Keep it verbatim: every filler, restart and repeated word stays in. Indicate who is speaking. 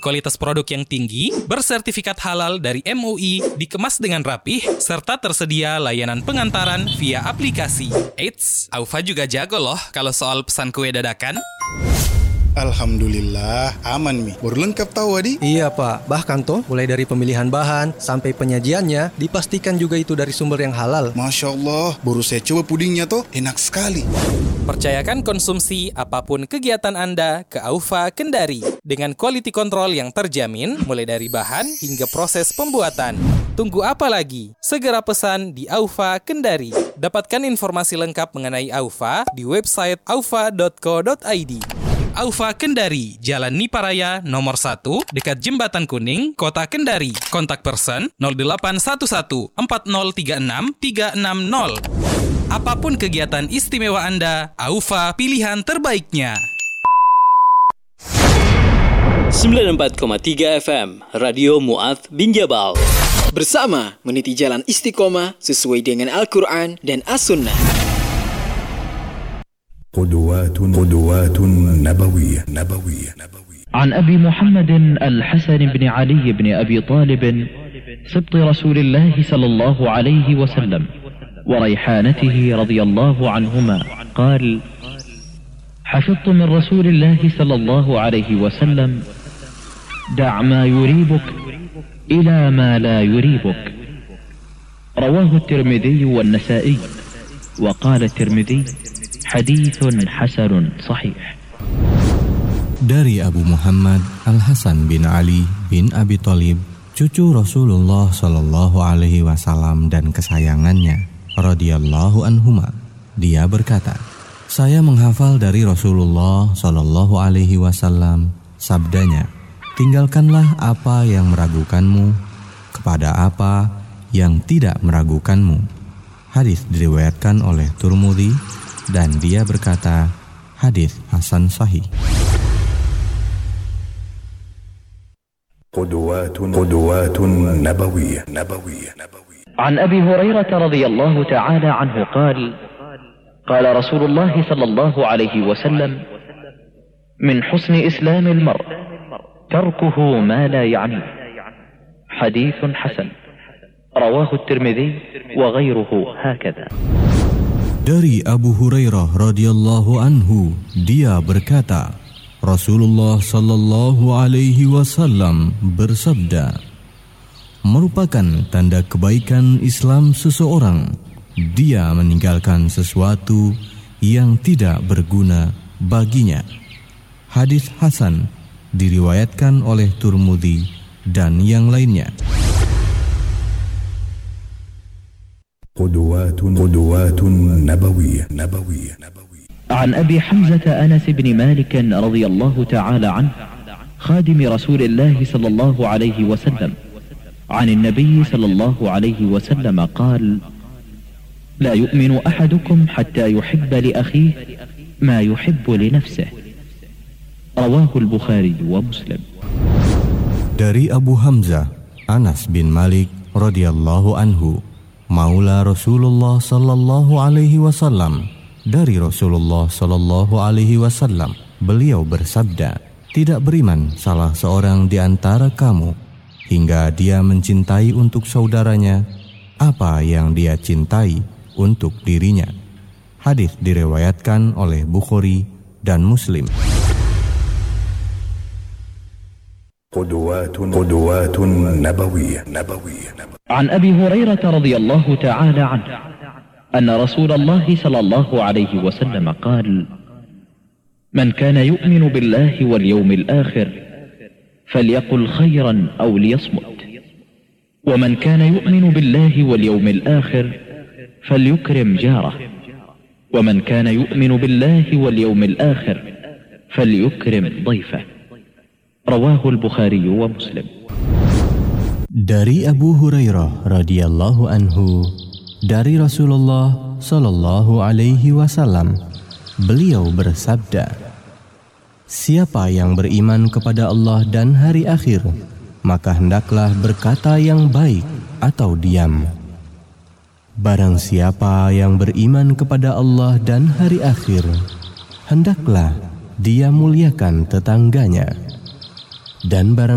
Speaker 1: kualitas produk yang tinggi, bersertifikat halal dari M U I, dikemas dengan rapih, serta tersedia layanan pengantaran via aplikasi. Eits, Aufa juga jago loh kalau soal pesan kue dadakan.
Speaker 2: Alhamdulillah, aman Mi. Baru lengkap tahu Adi.
Speaker 3: Iya Pak, bahkan toh mulai dari pemilihan bahan sampai penyajiannya dipastikan juga itu dari sumber yang halal.
Speaker 2: Masya Allah, baru saya coba pudingnya toh, enak sekali.
Speaker 1: Percayakan konsumsi apapun kegiatan Anda ke Aufa Kendari dengan quality control yang terjamin mulai dari bahan hingga proses pembuatan. Tunggu apa lagi? Segera pesan di Aufa Kendari. Dapatkan informasi lengkap mengenai Aufa di website aufa dot co dot i d. Aufa Kendari, Jalan Niparaya nomor satu, dekat Jembatan Kuning, Kota Kendari. Kontak person nol delapan satu satu empat nol tiga enam tiga enam nol. Apapun kegiatan istimewa Anda, Aufa pilihan terbaiknya.
Speaker 4: sembilan puluh empat koma tiga F M, Radio Mu'adz bin Jabal. Bersama meniti jalan istiqomah sesuai dengan Al-Quran dan As-Sunnah.
Speaker 5: قدوات قدوات نبوية نبوية نبوية
Speaker 6: عن أبي محمد الحسن بن علي بن أبي طالب سبط رسول الله صلى الله عليه وسلم وريحانته رضي الله عنهما قال: حفظت من رسول الله صلى الله عليه وسلم: دع ما يريبك إلى ما لا يريبك. رواه الترمذي والنسائي، وقال الترمذي: حديث حسن صحيح.
Speaker 7: Dari Abu Muhammad Al-Hasan bin Ali bin Abi Thalib, cucu Rasulullah Shallallahu Alaihi Wasallam dan kesayangannya, radhiyallahu anhuma, dia berkata, saya menghafal dari Rasulullah Shallallahu Alaihi Wasallam sabdanya, tinggalkanlah apa yang meragukanmu kepada apa yang tidak meragukanmu. Hadis diriwayatkan oleh Tirmidzi dan dia berkata, hadis hasan sahih.
Speaker 5: قدوات قدوات نبوية نبوية نبوية
Speaker 6: عن أبي هريرة رضي الله تعالى عنه قال: قال رسول الله صلى الله عليه وسلم: من حسن إسلام المرء تركه ما لا يعنيه. حديث حسن. رواه الترمذي وغيره هكذا.
Speaker 7: Dari Abu Hurairah radhiyallahu anhu, dia berkata, Rasulullah sallallahu alaihi wasallam bersabda, merupakan tanda kebaikan Islam seseorang dia meninggalkan sesuatu yang tidak berguna baginya. Hadis hasan diriwayatkan oleh Tirmidzi dan yang lainnya.
Speaker 5: قدوات قدوات نبوية نبوية نبوية
Speaker 6: عن أبي حمزة أنس بن مالك رضي الله تعالى عنه خادم رسول الله صلى الله عليه وسلم عن النبي صلى الله عليه وسلم قال: لا يؤمن أحدكم حتى يحب لأخيه ما يحب لنفسه. رواه البخاري ومسلم.
Speaker 7: Dari Abu Hamzah Anas bin Malik radhiyallahu anhu, Maula Rasulullah sallallahu alaihi wasallam, dari Rasulullah sallallahu alaihi wasallam, beliau bersabda, tidak beriman salah seorang di antara kamu hingga dia mencintai untuk saudaranya apa yang dia cintai untuk dirinya. Hadis diriwayatkan oleh Bukhari dan Muslim.
Speaker 5: قدوات قدوات نبوية نبوية
Speaker 6: عن أبي هريرة رضي الله تعالى عنه أن رسول الله صلى الله عليه وسلم قال: من كان يؤمن بالله واليوم الآخر فليقل خيرا أو ليصمت، ومن كان يؤمن بالله واليوم الآخر فليكرم جاره، ومن كان يؤمن بالله واليوم الآخر فليكرم ضيفه. رواه البخاري ومسلم.
Speaker 7: Dari Abu Hurairah radhiyallahu anhu, dari Rasulullah sallallahu alaihi wasallam, beliau bersabda, siapa yang beriman kepada Allah dan hari akhir, maka hendaklah berkata yang baik atau diam. Barang siapa yang beriman kepada Allah dan hari akhir, hendaklah dia muliakan tetangganya. Dan barang